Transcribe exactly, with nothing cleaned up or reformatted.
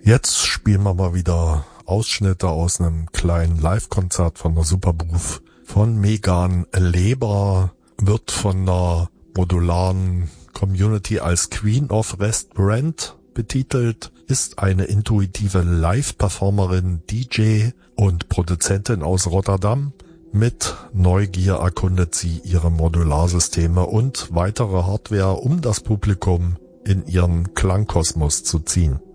Jetzt spielen wir mal wieder Ausschnitte aus einem kleinen Live-Konzert von der Superbooth von Megan Leber, wird von der modularen Community als Queen of Restaurant betitelt, ist eine intuitive Live-Performerin, D J und Produzentin aus Rotterdam. Mit Neugier erkundet sie ihre Modularsysteme und weitere Hardware, um das Publikum in ihren Klangkosmos zu ziehen.